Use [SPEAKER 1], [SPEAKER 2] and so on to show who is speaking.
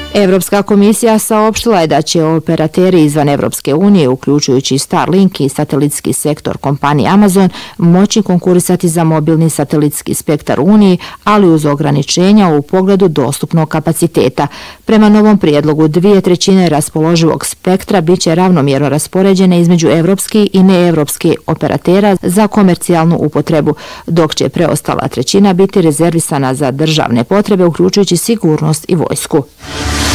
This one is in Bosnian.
[SPEAKER 1] Evropska komisija saopštila je da će operateri izvan Evropske unije, uključujući Starlink i satelitski sektor kompanije Amazon, moći konkurisati za mobilni satelitski spektar Uniji, ali uz ograničenja u pogledu dostupnog kapaciteta. Prema novom prijedlogu, 2/3 raspoloživog spektra biće ravnomjerno raspoređene između evropskih i neevropskih operatera za komercijalnu upotrebu, dok će preostala 1/3 biti rezervisana za državne potrebe, uključujući sigurnost i vojsku.